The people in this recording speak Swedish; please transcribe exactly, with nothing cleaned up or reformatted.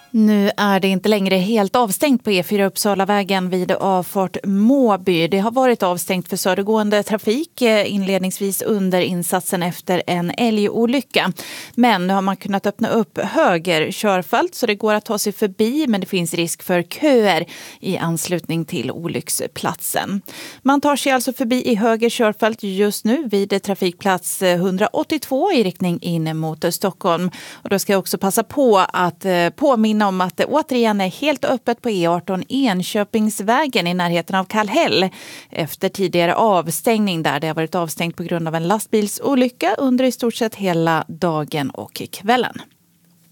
Nu är det inte längre helt avstängt på E fyra Uppsalavägen vid avfart Måby. Det har varit avstängt för södergående trafik inledningsvis under insatsen efter en älgolycka. Men nu har man kunnat öppna upp höger körfält så det går att ta sig förbi, men det finns risk för köer i anslutning till olycksplatsen. Man tar sig alltså förbi i höger körfält just nu vid trafikplats etthundraåttiotvå i riktning in mot Stockholm. Och då ska jag också passa på att påminna om att det återigen är helt öppet på E arton Enköpingsvägen i närheten av Kallhäll efter tidigare avstängning där det har varit avstängt på grund av en lastbilsolycka under i stort sett hela dagen och kvällen.